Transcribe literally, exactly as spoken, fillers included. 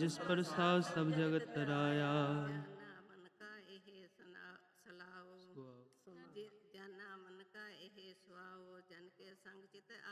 ਜਿਸ ਪ੍ਰਸਾਦ ਸਭ ਜਗਤ ਤਰਾਇਆ। ਜਾਨਾ ਮਨ ਕਾ ਇਹ ਸੁਨਾ ਸਲਾਓ, ਸੁਆਓ। ਜੇ ਜਾਨਾ ਮਨ ਕਾ ਇਹ ਸੁਆਓ, ਜਨ ਕੇ ਸੰਗ ਚਿਤ